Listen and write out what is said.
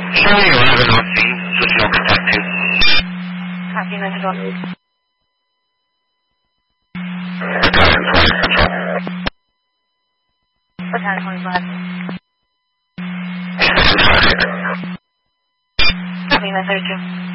上面有那个行自己要看看清。 好，现在是多少？不谈同一关。那明白这就。